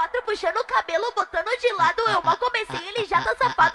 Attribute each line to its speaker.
Speaker 1: 4 puxando o cabelo, botando de lado. Eu mal comecei, ele já tá safado.